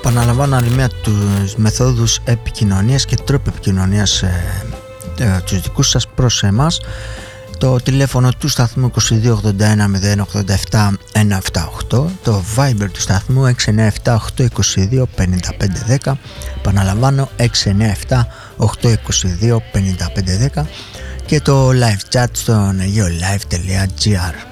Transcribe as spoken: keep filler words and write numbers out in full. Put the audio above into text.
επαναλαμβάνω άλλη μια τους μεθόδους επικοινωνίας και τρόπο επικοινωνίας ε, ε, τους δικούς σας προς εμάς. Το τηλέφωνο του σταθμού είκοσι δύο ογδόντα ένα μηδέν ογδόντα επτά εκατόν εβδομήντα οκτώ, το Viber του σταθμού έξι εννιά επτά οκτώ είκοσι δύο πενήντα πέντε δέκα, επαναλαμβάνω έξι εννιά επτά οκτώ είκοσι δύο πενήντα πέντε δέκα, και το live chat στο negeolive τελεία gr.